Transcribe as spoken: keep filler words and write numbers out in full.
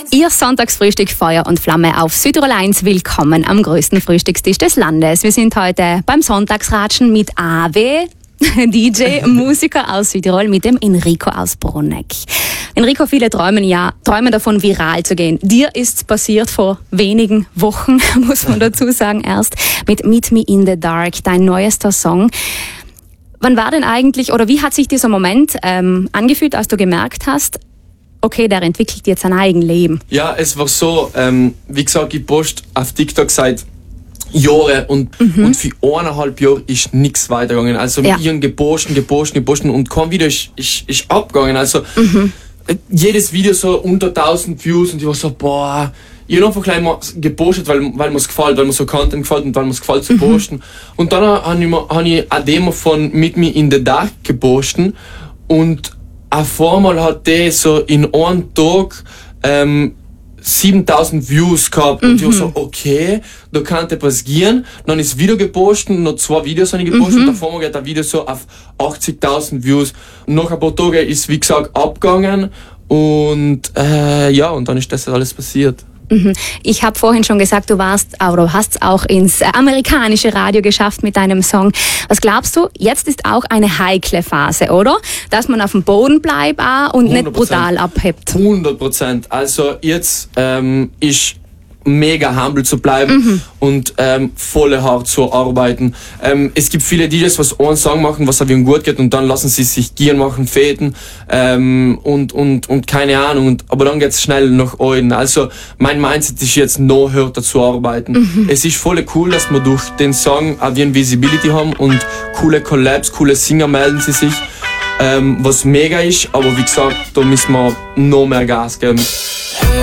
Ihr Sonntagsfrühstück Feuer und Flamme auf Südtirol eins. Willkommen am größten Frühstückstisch des Landes. Wir sind heute beim Sonntagsratschen mit A W, D J, Musiker aus Südtirol, mit dem Enrico aus Bruneck. Enrico, viele träumen ja, träumen davon, viral zu gehen. Dir ist passiert vor wenigen Wochen, muss man dazu sagen, erst mit Meet Me in the Dark, dein neuester Song. Wann war denn eigentlich, oder wie hat sich dieser Moment ähm, angefühlt, als du gemerkt hast, okay, der entwickelt jetzt sein eigenes Leben? Ja, es war so, ähm, wie gesagt, ich poste auf TikTok seit Jahren und, mhm. und für eineinhalb Jahre ist nichts weitergegangen. Also ja. ich habe gepostet, gepostet, gepostet und kein Video ist, ist, ist abgegangen. Also mhm. jedes Video so unter tausend Views und ich war so, boah, ich habe einfach gleich mal gepostet, weil, weil mir es gefällt, weil mir so Content gefällt und weil mir es gefällt zu posten. Mhm. Und dann habe ich, hab ich eine Demo von Meet Me in the Dark gepostet und auf einmal hat der so in einem Tag ähm, siebentausend Views gehabt und mhm. ich war so, okay, da kann etwas gehen. Dann ist das Video gepostet, noch zwei Videos habe ich gepostet mhm. und auf einmal geht das Video so auf achtzigtausend Views. Und nach ein paar Tagen ist, wie gesagt, abgegangen und äh, ja, und dann ist das alles passiert. Ich habe vorhin schon gesagt, du warst oder hast auch ins amerikanische Radio geschafft mit deinem Song. Was glaubst du, jetzt ist auch eine heikle Phase, oder? Dass man auf dem Boden bleibt auch und nicht brutal abhebt. hundert Prozent. Also jetzt ähm, ist mega humble zu bleiben mhm. und ähm, voll hart zu arbeiten. Ähm, es gibt viele D Js, was einen Song machen, was ihnen gut geht und dann lassen sie sich gehen machen, feten ähm, und, und, und keine Ahnung. Und, aber dann geht's schnell nach oben. Also mein Mindset ist jetzt noch härter zu arbeiten. Mhm. Es ist voll cool, dass wir durch den Song auch wie ein Visibility haben und coole Collabs, coole Singer melden sie sich, ähm, was mega ist. Aber wie gesagt, da müssen wir noch mehr Gas geben.